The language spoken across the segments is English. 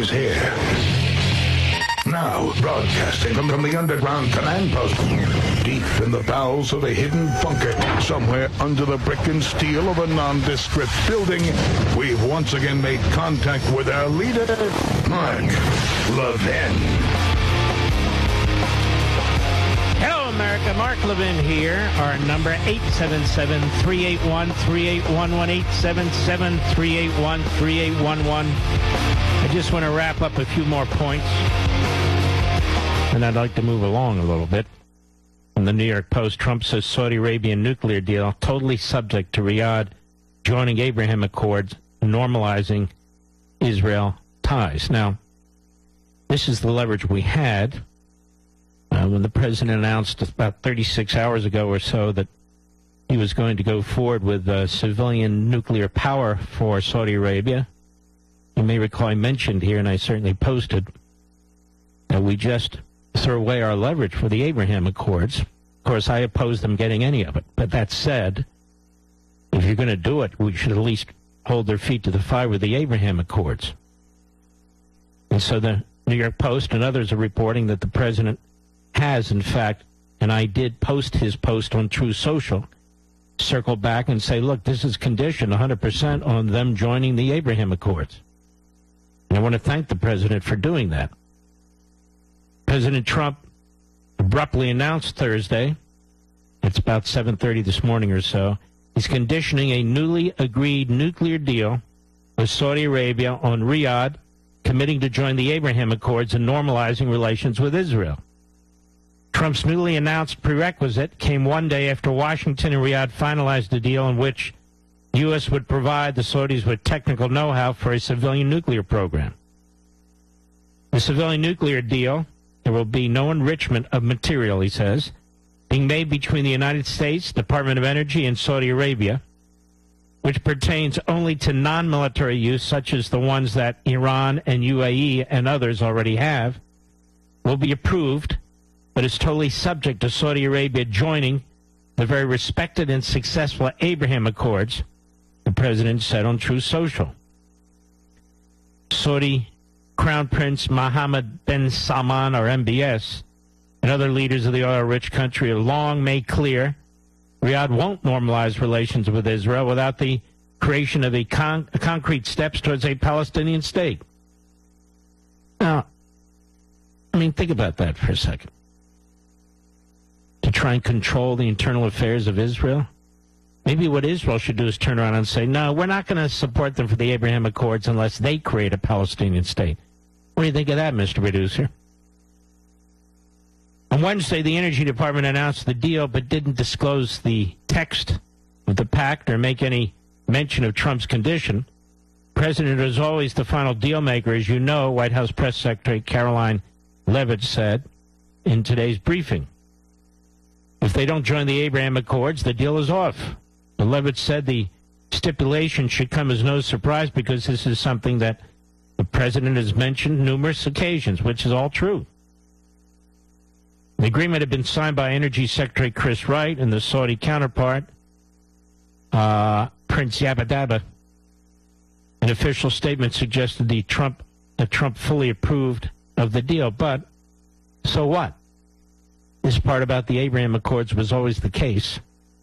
is here. Now, broadcasting from the underground command post, deep in the bowels of a hidden bunker, somewhere under the brick and steel of a nondescript building, we've once again made contact with our leader, Mark Levin. Hello, America. Mark Levin here. Our number, 877-381-3811, 877-381-3811. I just want to wrap up a few more points, and I'd like to move along a little bit. In the New York Post, Trump says Saudi Arabian nuclear deal totally subject to Riyadh joining Abraham Accords, normalizing Israel ties. Now, this is the leverage we had when the president announced about 36 hours ago or so that he was going to go forward with civilian nuclear power for Saudi Arabia. You may recall I mentioned here, and I certainly posted, that we just threw away our leverage for the Abraham Accords. Of course, I oppose them getting any of it. But that said, if you're going to do it, we should at least hold their feet to the fire with the Abraham Accords. And so the New York Post and others are reporting that the president has, in fact, and I did post his post on Truth Social, circle back and say, look, this is conditioned 100% on them joining the Abraham Accords. And I want to thank the president for doing that. President Trump abruptly announced Thursday, it's about 7:30 this morning or so, he's conditioning a newly agreed nuclear deal with Saudi Arabia on Riyadh committing to join the Abraham Accords and normalizing relations with Israel. Trump's newly announced prerequisite came one day after Washington and Riyadh finalized a deal in which the U.S. would provide the Saudis with technical know-how for a civilian nuclear program. The civilian nuclear deal, there will be no enrichment of material, he says, being made between the United States, Department of Energy, and Saudi Arabia, which pertains only to non-military use, such as the ones that Iran and UAE and others already have, will be approved, but is totally subject to Saudi Arabia joining the very respected and successful Abraham Accords, the president said on Truth Social. Saudi Crown Prince Mohammed bin Salman, or MBS, and other leaders of the oil-rich country have long made clear Riyadh won't normalize relations with Israel without the creation of concrete steps towards a Palestinian state. Now, think about that for a second. To try and control the internal affairs of Israel? Maybe what Israel should do is turn around and say, no, we're not going to support them for the Abraham Accords unless they create a Palestinian state. What do you think of that, Mr. Producer? On Wednesday, the Energy Department announced the deal but didn't disclose the text of the pact or make any mention of Trump's condition. The president is always the final deal maker, as you know, White House Press Secretary Karoline Leavitt said in today's briefing. If they don't join the Abraham Accords, the deal is off. But Leavitt said the stipulation should come as no surprise because this is something that the president has mentioned numerous occasions, which is all true. The agreement had been signed by Energy Secretary Chris Wright and the Saudi counterpart, Prince Yabadaba. An official statement suggested that Trump fully approved of the deal. But so what? This part about the Abraham Accords was always the case.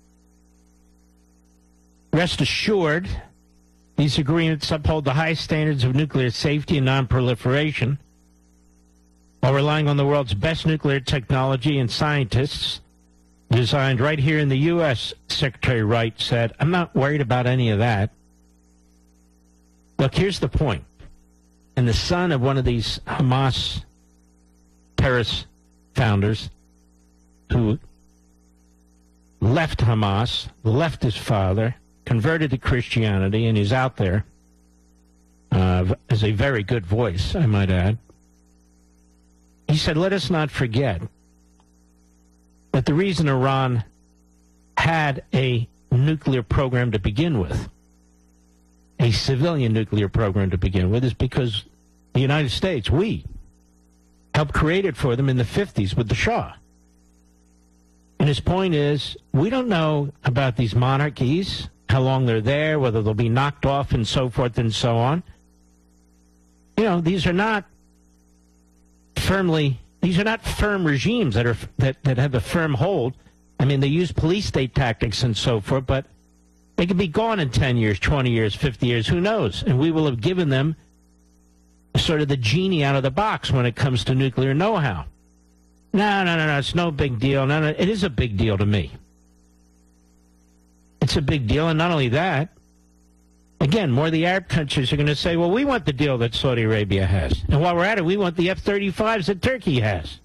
Rest assured, these agreements uphold the highest standards of nuclear safety and non-proliferation while relying on the world's best nuclear technology and scientists designed right here in the U.S., Secretary Wright said. I'm not worried about any of that. Look, here's the point. And the son of one of these Hamas terrorist founders who left Hamas, left his father, converted to Christianity, and he's out there as a very good voice, I might add. He said, let us not forget that the reason Iran had a nuclear program to begin with, a civilian nuclear program to begin with, is because the United States, we, helped create it for them in the 50s with the Shah. And his point is, we don't know about these monarchies, how long they're there, whether they'll be knocked off and so forth and so on. these are not firm regimes that have a firm hold. I mean, they use police state tactics and so forth, but they could be gone in 10 years, 20 years, 50 years, who knows? And we will have given them sort of the genie out of the box when it comes to nuclear know-how. No, it's no big deal. No, it is a big deal to me. It's a big deal, and not only that, again, more of the Arab countries are going to say, well, we want the deal that Saudi Arabia has. And while we're at it, we want the F-35s that Turkey has.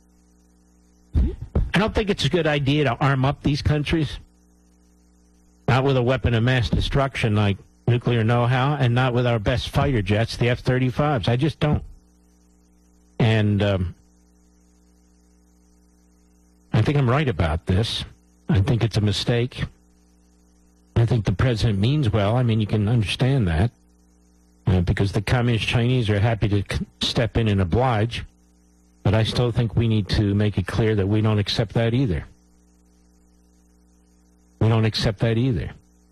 I don't think it's a good idea to arm up these countries. Not with a weapon of mass destruction like nuclear know-how, and not with our best fighter jets, the F-35s. I just don't. And I think I'm right about this. I think it's a mistake. I think the president means well. I mean, you can understand that because the communist Chinese are happy to step in and oblige. But I still think we need to make it clear that we don't accept that either. We don't accept that either.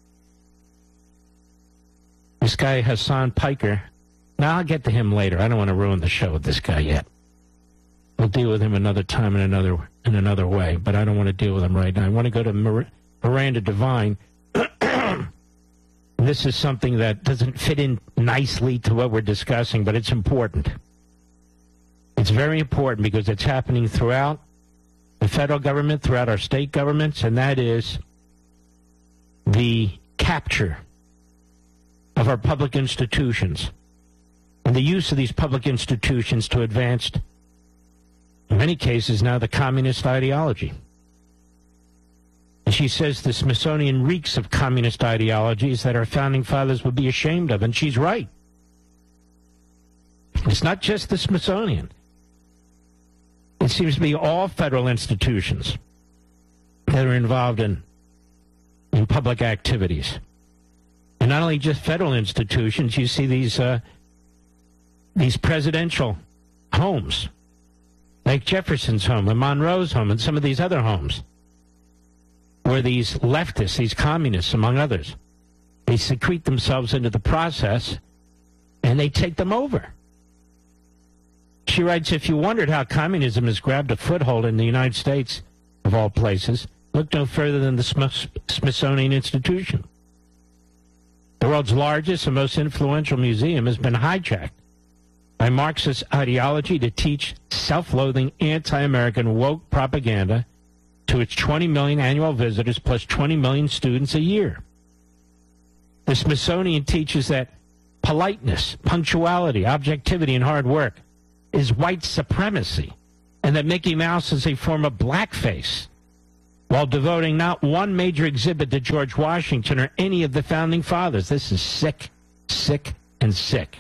This guy, Hassan Piker, now I'll get to him later. I don't want to ruin the show with this guy yet. We'll deal with him another time in another way, but I don't want to deal with him right now. I want to go to Miranda Devine. This is something that doesn't fit in nicely to what we're discussing, but it's important. It's very important because it's happening throughout the federal government, throughout our state governments, and that is the capture of our public institutions and the use of these public institutions to advance, in many cases now, the communist ideology. And she says the Smithsonian reeks of communist ideologies that our founding fathers would be ashamed of, and she's right. It's not just the Smithsonian. It seems to be all federal institutions that are involved in public activities. And not only just federal institutions, you see these presidential homes, like Jefferson's home and Monroe's home and some of these other homes, where these leftists, these communists, among others, they secrete themselves into the process and they take them over. She writes, if you wondered how communism has grabbed a foothold in the United States, of all places, look no further than the Smithsonian Institution. The world's largest and most influential museum has been hijacked by Marxist ideology to teach self-loathing, anti-American woke propaganda to its 20 million annual visitors plus 20 million students a year. The Smithsonian teaches that politeness, punctuality, objectivity, and hard work is white supremacy, and that Mickey Mouse is a form of blackface, while devoting not one major exhibit to George Washington or any of the founding fathers. This is sick, sick, and sick.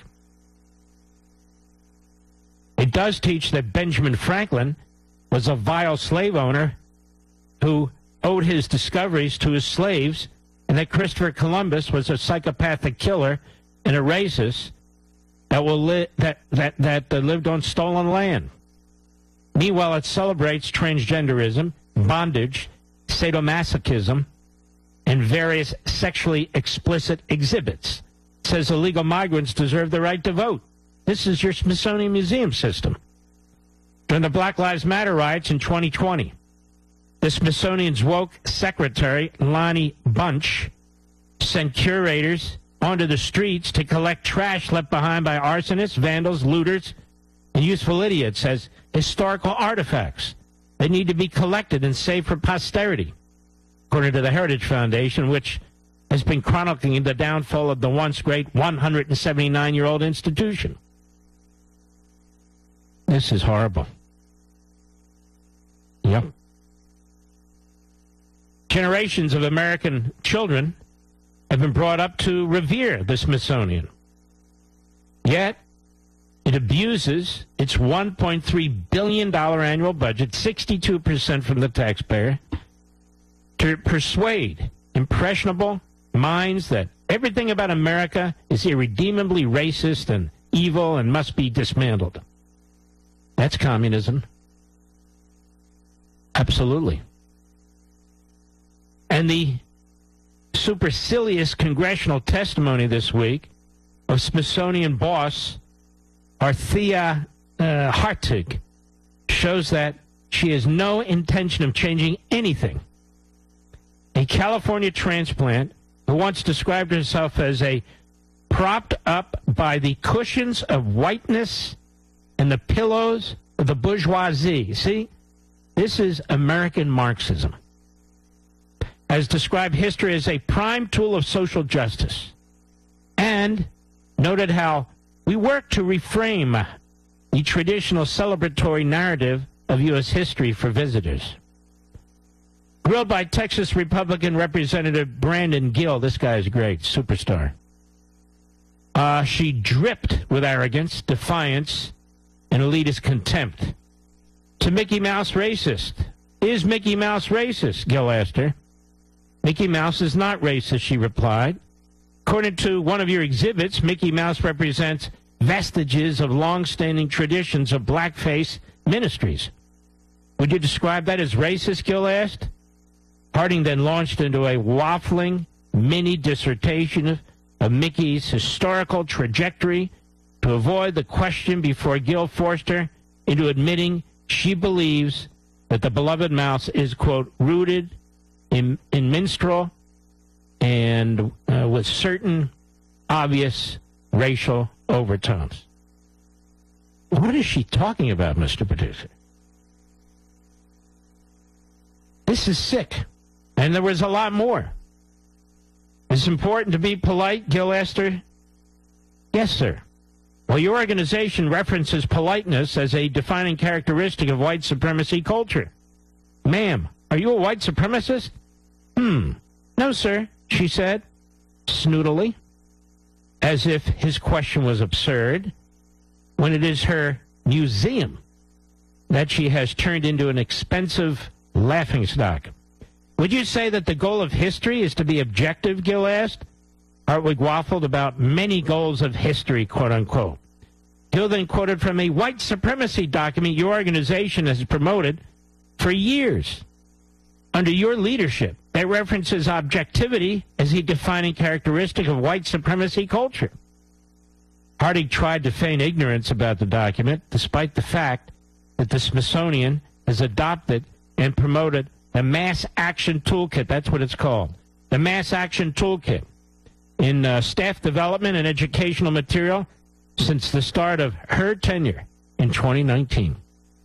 It does teach that Benjamin Franklin was a vile slave owner who owed his discoveries to his slaves, and that Christopher Columbus was a psychopathic killer and a racist that lived on stolen land. Meanwhile, it celebrates transgenderism, bondage, sadomasochism, and various sexually explicit exhibits. It says illegal migrants deserve the right to vote. This is your Smithsonian Museum system. During the Black Lives Matter riots in 2020, the Smithsonian's woke secretary, Lonnie Bunch, sent curators onto the streets to collect trash left behind by arsonists, vandals, looters, and useful idiots as historical artifacts. They need to be collected and saved for posterity, according to the Heritage Foundation, which has been chronicling the downfall of the once great 179-year-old institution. This is horrible. Yep. Generations of American children have been brought up to revere the Smithsonian. Yet, it abuses its $1.3 billion annual budget, 62% from the taxpayer, to persuade impressionable minds that everything about America is irredeemably racist and evil and must be dismantled. That's communism. Absolutely. And the supercilious congressional testimony this week of Smithsonian boss Arthea Hartig, shows that she has no intention of changing anything. A California transplant who once described herself as a propped up by the cushions of whiteness and the pillows of the bourgeoisie. See, this is American Marxism. Has described history as a prime tool of social justice and noted how we work to reframe the traditional celebratory narrative of U.S. history for visitors. Grilled by Texas Republican Representative Brandon Gill, this guy is great, superstar. She dripped with arrogance, defiance, and elitist contempt. To Mickey Mouse racist. Is Mickey Mouse racist? Gill asked her. Mickey Mouse is not racist, she replied. According to one of your exhibits, Mickey Mouse represents vestiges of long-standing traditions of blackface ministries. Would you describe that as racist, Gill asked? Harding then launched into a waffling mini dissertation of Mickey's historical trajectory to avoid the question before Gill forced her into admitting she believes that the beloved mouse is, quote, rooted in minstrel and with certain obvious racial overtones. What is she talking about, Mr. Producer? This is sick. And there was a lot more. It's important to be polite, Gill asked her. Yes, sir. Well, your organization references politeness as a defining characteristic of white supremacy culture. Ma'am, are you a white supremacist? No, sir, she said, snootily, as if his question was absurd, when it is her museum that she has turned into an expensive laughingstock. Would you say that the goal of history is to be objective, Gill asked? Hartwig waffled about many goals of history, quote-unquote. Gill then quoted from a white supremacy document your organization has promoted for years under your leadership that references objectivity as a defining characteristic of white supremacy culture. Hartig tried to feign ignorance about the document, despite the fact that the Smithsonian has adopted and promoted the Mass Action Toolkit, that's what it's called, the Mass Action Toolkit, in staff development and educational material since the start of her tenure in 2019.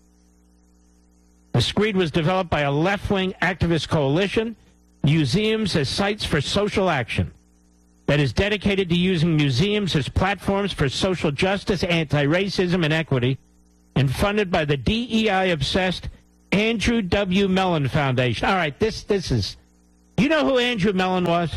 The screed was developed by a left-wing activist coalition, Museums as Sites for Social Action, that is dedicated to using museums as platforms for social justice, anti-racism, and equity, and funded by the DEI-obsessed Andrew W. Mellon Foundation. All right, this is... You know who Andrew Mellon was?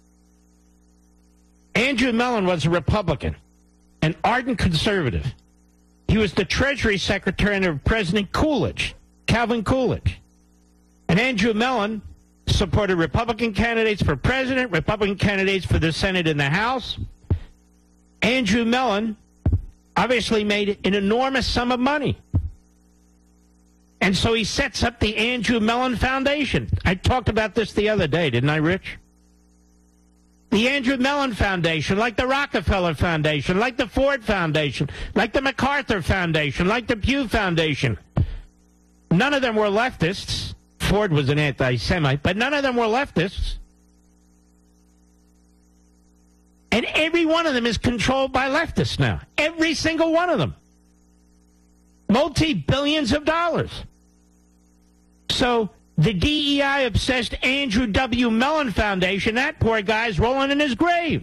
Andrew Mellon was a Republican, an ardent conservative. He was the Treasury Secretary under President Coolidge, Calvin Coolidge. And Andrew Mellon supported Republican candidates for president, Republican candidates for the Senate and the House. Andrew Mellon obviously made an enormous sum of money. And so he sets up the Andrew Mellon Foundation. I talked about this the other day, didn't I, Rich? The Andrew Mellon Foundation, like the Rockefeller Foundation, like the Ford Foundation, like the MacArthur Foundation, like the Pew Foundation. None of them were leftists. Ford was an anti-Semite, but none of them were leftists. And every one of them is controlled by leftists now. Every single one of them. Multi-billions of dollars. So the DEI-obsessed Andrew W. Mellon Foundation, that poor guy's rolling in his grave.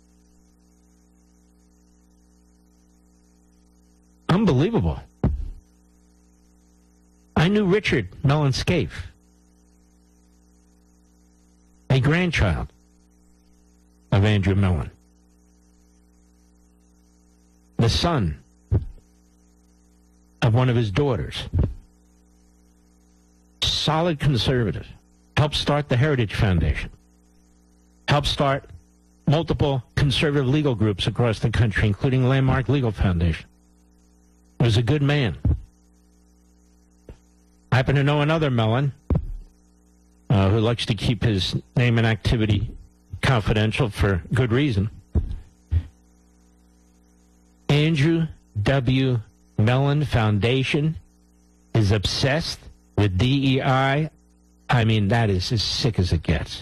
Unbelievable. I knew Richard Mellon Scaife, a grandchild of Andrew Mellon, the son of one of his daughters. Solid conservative. Helped start the Heritage Foundation. Helped start multiple conservative legal groups across the country, including Landmark Legal Foundation. He was a good man. I happen to know another Mellon who likes to keep his name and activity confidential for good reason. Andrew W. Mellon Foundation is obsessed with DEI. I mean, that is as sick as it gets.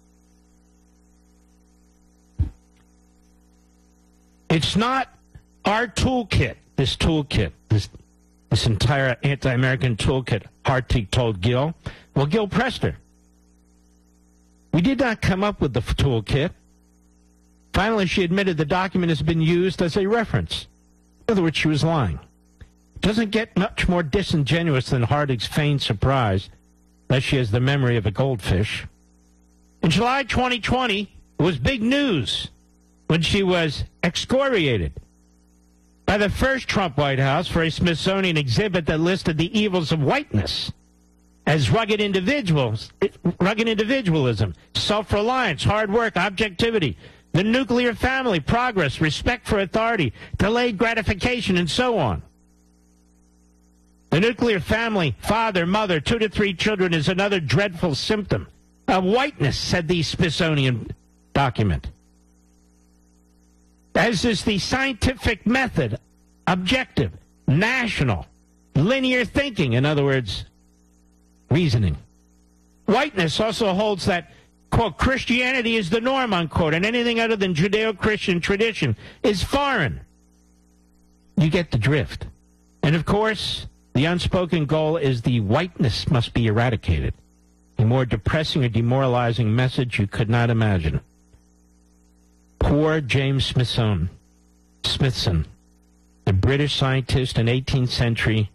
It's not our toolkit, this entire anti-American toolkit, Hartig told Gil. Well, Gil pressed her. We did not come up with the toolkit. Finally, she admitted the document has been used as a reference. In other words, she was lying. It doesn't get much more disingenuous than Hartig's feigned surprise that she has the memory of a goldfish. In July 2020, it was big news when she was excoriated by the first Trump White House for a Smithsonian exhibit that listed the evils of whiteness as rugged individualism, self-reliance, hard work, objectivity, the nuclear family, progress, respect for authority, delayed gratification, and so on. The nuclear family, father, mother, 2 to 3 children, is another dreadful symptom of whiteness, said the Smithsonian document. As is the scientific method, objective, national, linear thinking, in other words, reasoning. Whiteness also holds that, quote, Christianity is the norm, unquote, and anything other than Judeo-Christian tradition is foreign. You get the drift. And, of course, the unspoken goal is the whiteness must be eradicated. A more depressing or demoralizing message you could not imagine. Poor James Smithson, the British scientist in 18th century,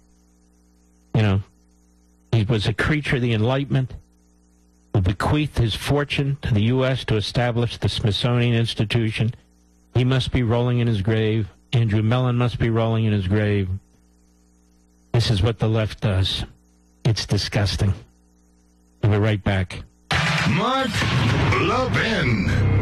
he was a creature of the Enlightenment, who bequeathed his fortune to the U.S. to establish the Smithsonian Institution. He must be rolling in his grave. Andrew Mellon must be rolling in his grave. This is what the left does. It's disgusting. We'll be right back. Mark Levin.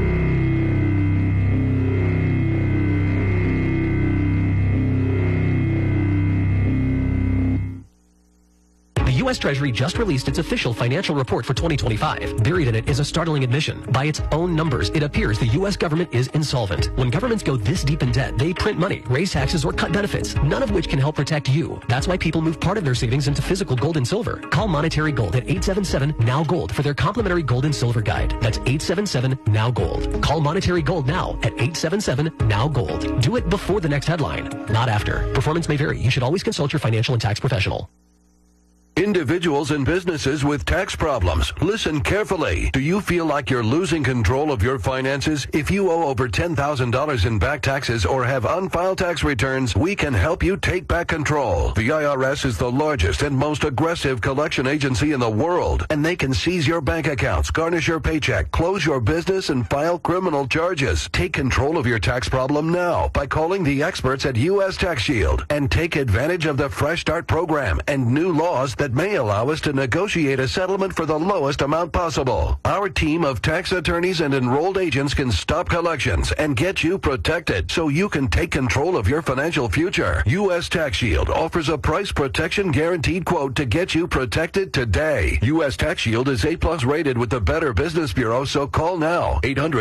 The U.S. Treasury just released its official financial report for 2025. Buried in it is a startling admission. By its own numbers, it appears the U.S. government is insolvent. When governments go this deep in debt, they print money, raise taxes, or cut benefits, none of which can help protect you. That's why people move part of their savings into physical gold and silver. Call Monetary Gold at 877-NOW-GOLD for their complimentary gold and silver guide. That's 877-NOW-GOLD. Call Monetary Gold now at 877-NOW-GOLD. Do it before the next headline, not after. Performance may vary. You should always consult your financial and tax professional. Individuals and businesses with tax problems, listen carefully. Do you feel like you're losing control of your finances? If you owe over $10,000 in back taxes or have unfiled tax returns, we can help you take back control. The IRS is the largest and most aggressive collection agency in the world, and they can seize your bank accounts, garnish your paycheck, close your business, and file criminal charges. Take control of your tax problem now by calling the experts at U.S. Tax Shield and take advantage of the Fresh Start program and new laws that may allow us to negotiate a settlement for the lowest amount possible. Our team of tax attorneys and enrolled agents can stop collections and get you protected so you can take control of your financial future. U.S. Tax Shield offers a price protection guaranteed quote to get you protected today. U.S. Tax Shield is A+ rated with the Better Business Bureau, so call now.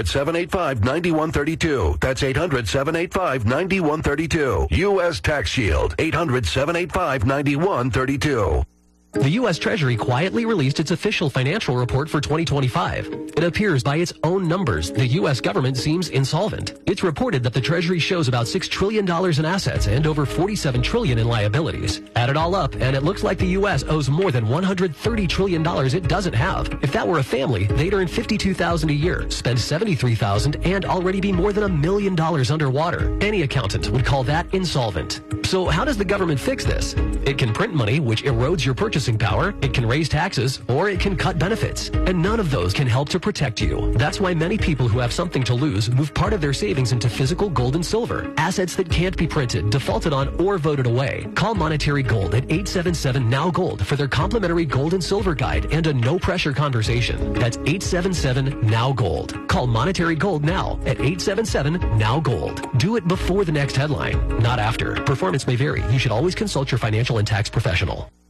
800-785-9132. That's 800-785-9132. U.S. Tax Shield. 800-785-9132. The U.S. Treasury quietly released its official financial report for 2025. It appears by its own numbers, the U.S. government seems insolvent. It's reported that the Treasury shows about $6 trillion in assets and over $47 trillion in liabilities. Add it all up, and it looks like the U.S. owes more than $130 trillion it doesn't have. If that were a family, they'd earn $52,000 a year, spend $73,000, and already be more than $1 million underwater. Any accountant would call that insolvent. So how does the government fix this? It can print money, which erodes your purchasing power, it can raise taxes, or it can cut benefits. And none of those can help to protect you. That's why many people who have something to lose move part of their savings into physical gold and silver, assets that can't be printed, defaulted on, or voted away. Call Monetary Gold at 877-NOW-GOLD for their complimentary gold and silver guide and a no-pressure conversation. That's 877-NOW-GOLD. Call Monetary Gold now at 877-NOW-GOLD. Do it before the next headline, not after. Performance may vary. You should always consult your financial and tax professional.